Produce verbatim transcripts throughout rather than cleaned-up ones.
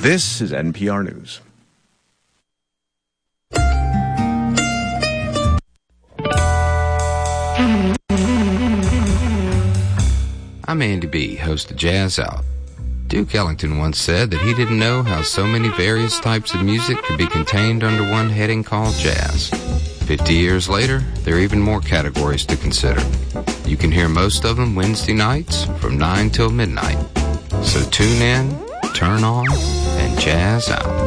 This is N P R News. I'm Andy B., host of Jazz Out. Duke Ellington once said that he didn't know how so many various types of music could be contained under one heading called jazz. Fifty years later, there are even more categories to consider. You can hear most of them Wednesday nights from nine till midnight. So tune in, turn on, and jazz out.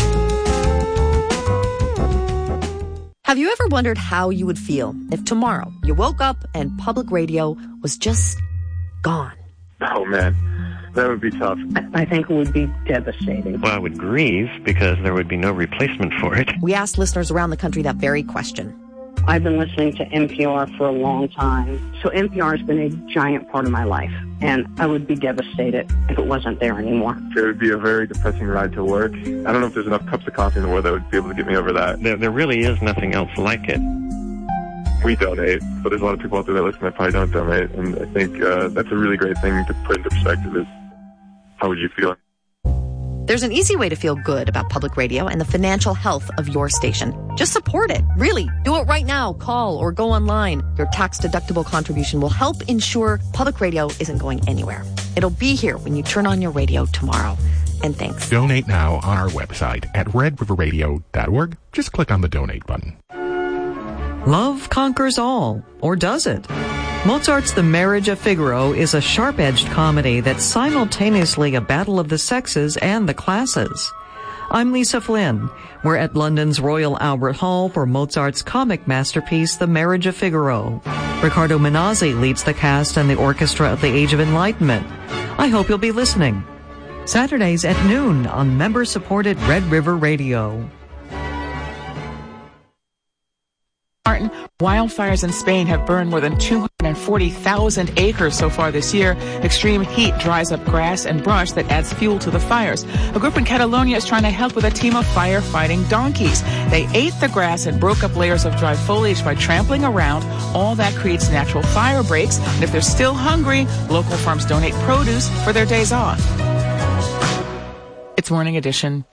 Have you ever wondered how you would feel if tomorrow you woke up and public radio was just gone? Oh, man. That would be tough. I think it would be devastating. Well, I would grieve because there would be no replacement for it. We asked listeners around the country that very question. I've been listening to N P R for a long time, so N P R has been a giant part of my life, and I would be devastated if it wasn't there anymore. It would be a very depressing ride to work. I don't know if there's enough cups of coffee in the world that would be able to get me over that. There, there really is nothing else like it. We donate, but there's a lot of people out there that listen that probably don't donate, and I think uh, that's a really great thing to put into perspective is how would you feel? There's an easy way to feel good about public radio and the financial health of your station. Just support it. Really. Do it right now. Call or go online. Your tax-deductible contribution will help ensure public radio isn't going anywhere. It'll be here when you turn on your radio tomorrow. And thanks. Donate now on our website at red river radio dot org. Just click on the donate button. Love conquers all, or does it? Mozart's The Marriage of Figaro is a sharp-edged comedy that's simultaneously a battle of the sexes and the classes. I'm Lisa Flynn. We're at London's Royal Albert Hall for Mozart's comic masterpiece, The Marriage of Figaro. Riccardo Minazzi leads the cast and the orchestra of the Age of Enlightenment. I hope you'll be listening. Saturdays at noon on member-supported Red River Radio. Martin, wildfires in Spain have burned more than two hundred forty thousand acres so far this year. Extreme heat dries up grass and brush that adds fuel to the fires. A group in Catalonia is trying to help with a team of firefighting donkeys. They ate the grass and broke up layers of dry foliage by trampling around. All that creates natural fire breaks. And if they're still hungry, local farms donate produce for their days off. It's Morning Edition.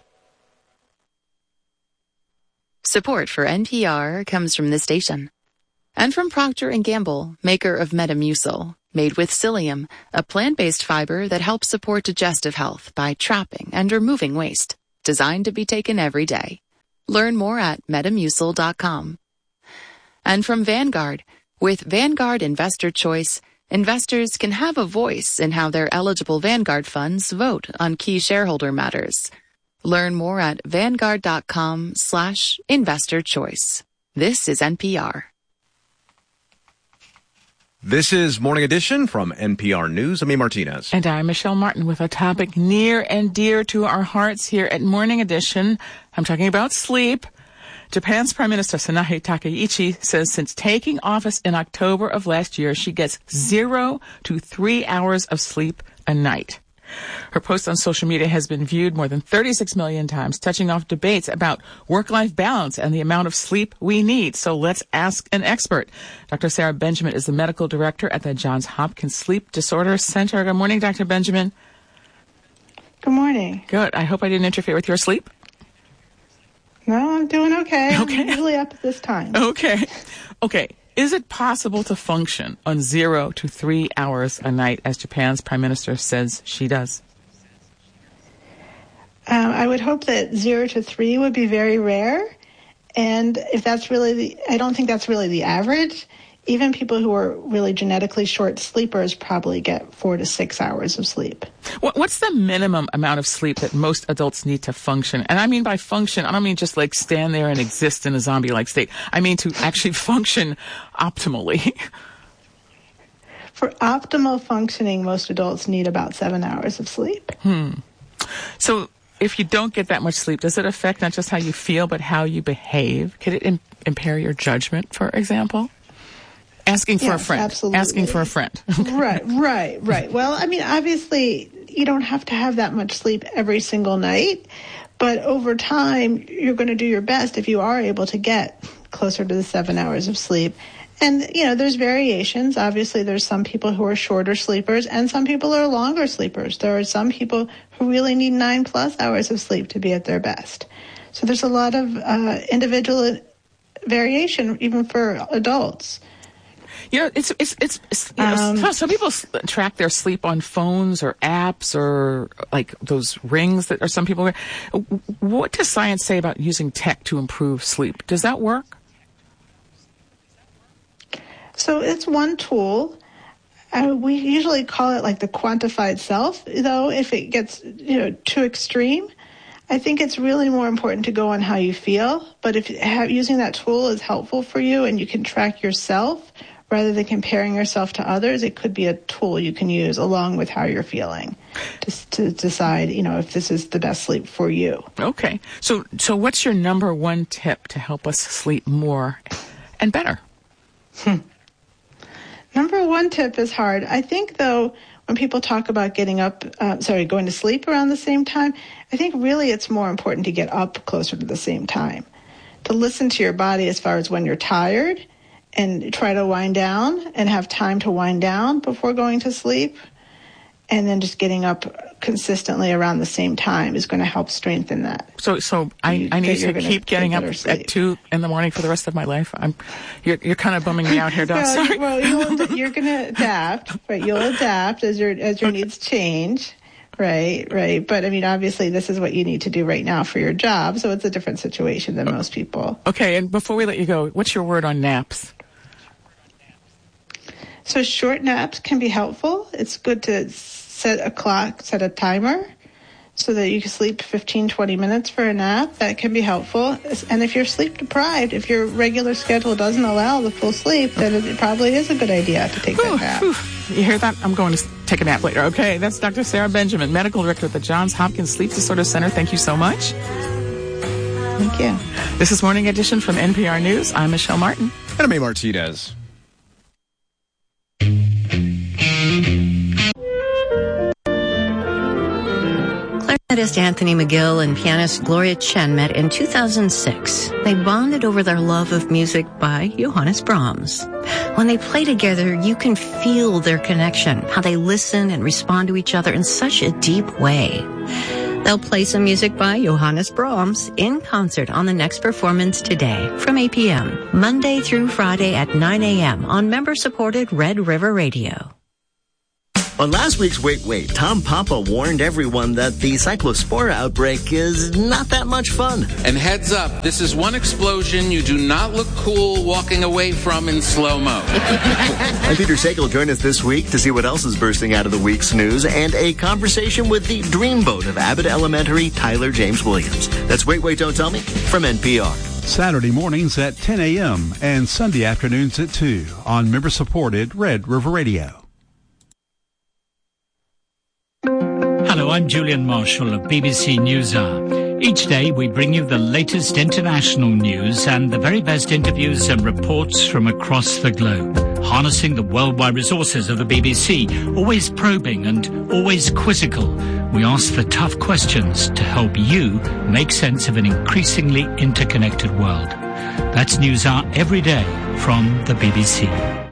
Support for N P R comes from this station. And from Procter and Gamble, maker of Metamucil, made with psyllium, a plant-based fiber that helps support digestive health by trapping and removing waste. Designed to be taken every day. Learn more at metamucil dot com. And from Vanguard, with Vanguard Investor Choice, investors can have a voice in how their eligible Vanguard funds vote on key shareholder matters. Learn more at vanguard.com slash investor choice. This is N P R. This is Morning Edition from N P R News. I'm A. Martinez. And I'm Michelle Martin with a topic near and dear to our hearts here at Morning Edition. I'm talking about sleep. Japan's Prime Minister Sanae Takaichi says since taking office in October of last year, she gets zero to three hours of sleep a night. Her post on social media has been viewed more than thirty-six million times, touching off debates about work-life balance and the amount of sleep we need. So let's ask an expert. Doctor Sarah Benjamin is the medical director at the Johns Hopkins Sleep Disorders Center. Good morning, Doctor Benjamin. Good morning. Good. I hope I didn't interfere with your sleep. No, I'm doing okay. Okay. I'm usually up at this time. Okay. Okay. Is it possible to function on zero to three hours a night, as Japan's Prime Minister says she does? Um, I would hope that zero to three would be very rare. And if that's really the, I don't think that's really the average. Even people who are really genetically short sleepers probably get four to six hours of sleep. What's the minimum amount of sleep that most adults need to function? And I mean by function, I don't mean just like stand there and exist in a zombie-like state. I mean to actually function optimally. For optimal functioning, most adults need about seven hours of sleep. Hmm. So if you don't get that much sleep, does it affect not just how you feel, but how you behave? Could it im- impair your judgment, for example? Asking for yes, a friend. Absolutely. Asking for a friend. Right, right, right. Well, I mean, obviously, you don't have to have that much sleep every single night, but over time, you're going to do your best if you are able to get closer to the seven hours of sleep. And, you know, there's variations. Obviously, there's some people who are shorter sleepers and some people who are longer sleepers. There are some people who really need nine plus hours of sleep to be at their best. So there's a lot of uh, individual variation, even for adults. You know, it's it's it's, it's you know, um, some, some people track their sleep on phones or apps or like those rings that are some people wear. What does science say about using tech to improve sleep? Does that work? So it's one tool. Uh, we usually call it like the quantified self, though if it gets, you know, too extreme. I think it's really more important to go on how you feel. But if have, using that tool is helpful for you and you can track yourself rather than comparing yourself to others, it could be a tool you can use along with how you're feeling to, to decide, you know, if this is the best sleep for you. Okay. So, so what's your number one tip to help us sleep more and better? Hmm. Number one tip is hard. I think, though, when people talk about getting up, uh, sorry, going to sleep around the same time, I think really it's more important to get up closer to the same time, to listen to your body as far as when you're tired and try to wind down and have time to wind down before going to sleep. And then just getting up consistently around the same time is going to help strengthen that. So, so I, I need to keep getting up at two in the morning for the rest of my life. I'm, you're, you're kind of bumming me out here, Doc. No, Sorry. Well, you'll, you're going to adapt, right? You'll adapt as your as your needs change, right? Right. But I mean, obviously, this is what you need to do right now for your job, so it's a different situation than most people. Okay. And before we let you go, what's your word on naps? So short naps can be helpful. It's good to set a clock, set a timer so that you can sleep fifteen, twenty minutes for a nap. That can be helpful. And if you're sleep deprived, if your regular schedule doesn't allow the full sleep, then it probably is a good idea to take that nap. You hear that? I'm going to take a nap later. Okay, that's Doctor Sarah Benjamin, Medical Director at the Johns Hopkins Sleep Disorder Center. Thank you so much. Thank you. This is Morning Edition from N P R News. I'm Michelle Martin. And I'm A. Martinez. Clarinetist Anthony McGill and pianist Gloria Chen met in two thousand six. They bonded over their love of music by Johannes Brahms. When they play together, you can feel their connection, how they listen and respond to each other in such a deep way. They'll play some music by Johannes Brahms in concert on the next performance today from eight p.m., Monday through Friday at nine a.m. on member-supported Red River Radio. On last week's Wait Wait, Tom Papa warned everyone that the cyclospora outbreak is not that much fun. And heads up, this is one explosion you do not look cool walking away from in slow-mo. I'm Peter Sagal. Join us this week to see what else is bursting out of the week's news and a conversation with the dreamboat of Abbott Elementary, Tyler James Williams. That's Wait Wait, Don't Tell Me from N P R. Saturday mornings at ten a.m. and Sunday afternoons at two on member-supported Red River Radio. Hello, I'm Julian Marshall of B B C NewsHour. Each day we bring you the latest international news and the very best interviews and reports from across the globe. Harnessing the worldwide resources of the B B C, always probing and always quizzical, we ask the tough questions to help you make sense of an increasingly interconnected world. That's NewsHour every day from the B B C.